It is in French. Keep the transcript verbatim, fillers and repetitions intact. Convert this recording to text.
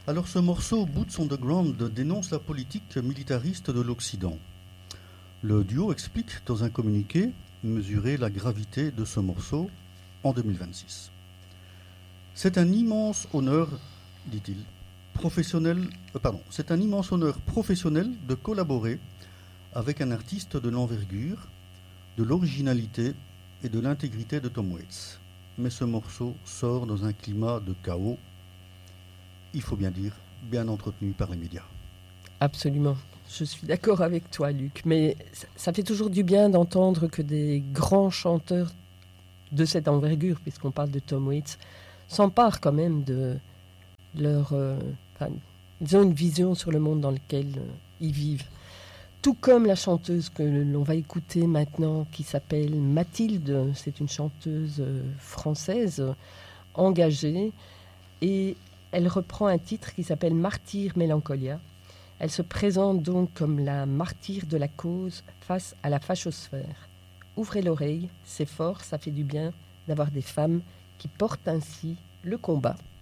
Alors ce morceau, Boots on the Ground, dénonce la politique militariste de l'Occident. Le duo explique dans un communiqué mesurer la gravité de ce morceau en deux mille vingt-six. C'est un immense honneur, dit-il, professionnel, euh, pardon, c'est un immense honneur professionnel de collaborer avec un artiste de l'envergure, de l'originalité et de l'intégrité de Tom Waits. Mais ce morceau sort dans un climat de chaos, il faut bien dire, bien entretenu par les médias. Absolument. Je suis d'accord avec toi, Luc. Mais ça fait toujours du bien d'entendre que des grands chanteurs de cette envergure, puisqu'on parle de Tom Waits, s'emparent quand même de leur... Euh, enfin, ils ont une vision sur le monde dans lequel euh, ils vivent. Tout comme la chanteuse que l'on va écouter maintenant, qui s'appelle Mathilde. C'est une chanteuse euh, française euh, engagée. Et elle reprend un titre qui s'appelle Martyr Mélancolia. Elle se présente donc comme la martyre de la cause face à la fachosphère. Ouvrez l'oreille, c'est fort, ça fait du bien d'avoir des femmes qui portent ainsi le combat.